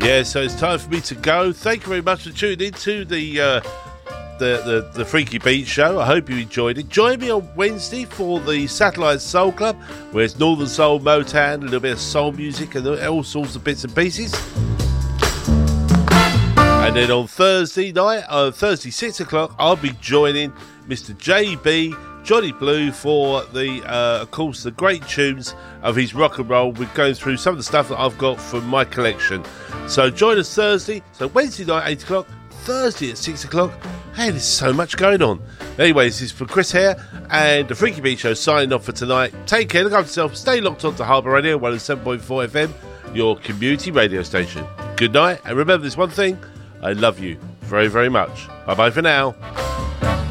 Yeah, so it's time for me to go. Thank you very much for tuning in to the Freaky Beat Show. I hope you enjoyed it. Join me on Wednesday for the Satellite Soul Club, where it's Northern Soul, Motown, a little bit of soul music and all sorts of bits and pieces. And then on Thursday night, Thursday 6 o'clock, I'll be joining Mr. JB, Johnny Blue, for of course, the great tunes of his rock and roll. We're going through some of the stuff that I've got from my collection. So join us Thursday. So Wednesday night, 8 o'clock, Thursday at 6 o'clock. Hey, there's so much going on. Anyway, this is for Chris Hare and the Freaky Beat Show signing off for tonight. Take care, look after yourself, stay locked on to Harbour Radio 107.4 FM, your community radio station. Good night, and remember this one thing, I love you very, very much. Bye-bye for now.